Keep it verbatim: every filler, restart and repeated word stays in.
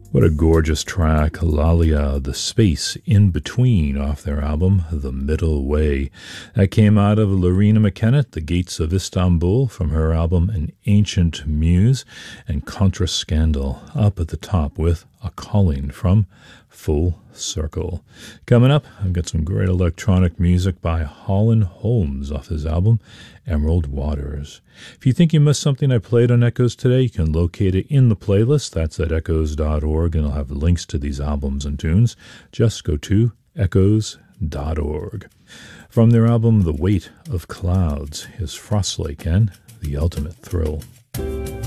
What a gorgeous track, Lalia, The Space in Between, off their album, The Middle Way. That came out of Lorena McKennitt, The Gates of Istanbul, from her album An Ancient Muse, and Contra Scandal up at the top with A Calling from Full Circle. Coming up, I've got some great electronic music by Holland Holmes off his album Emerald Waters. If you think you missed something I played on Echoes today, you can locate it in the playlist. That's at echoes dot org, and I'll have links to these albums and tunes. Just go to echoes dot org. From their album The Weight of Clouds is Frostlake and The Ultimate Thrill.